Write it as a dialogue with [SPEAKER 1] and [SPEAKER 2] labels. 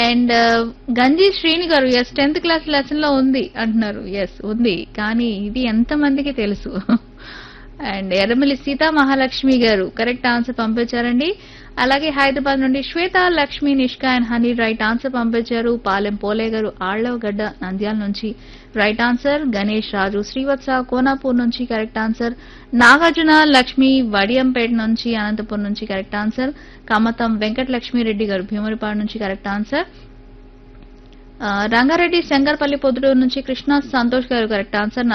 [SPEAKER 1] And గంజి శ్రీని గారు yes 10th class lesson లో ఉంది అంటున్నారు. ఎస్ ఉంది, కానీ ఇది ఎంత మందికి తెలుసు? అండ్ ఎర్రమల్లి సీతా మహాలక్ష్మి గారు కరెక్ట్ ఆన్సర్ పంపించారండి. అలాగే హైదరాబాద్ నుండి శ్వేత Lakshmi Nishka and honey right answer పంపించారు. పాలెం పోలే గారు ఆళ్లవగడ్డ నంద్యాల నుంచి రైట్ ఆన్సర్. గణేష్ రాజు శ్రీవత్స కోనాపూర్ నుంచి కరెక్ట్ ఆన్సర్. నాగార్జున లక్ష్మి వడియంపేట నుంచి అనంతపురం నుంచి కరెక్ట్ ఆన్సర్. కమతం వెంకట లక్ష్మీరెడ్డి గారు భీమునిపాడు నుంచి కరెక్ట్ ఆన్సర్. రంగారెడ్డి శంకర్పల్లి పొద్దుటూరు నుంచి కృష్ణ సంతోష్ గారు కరెక్ట్ ఆన్సర్.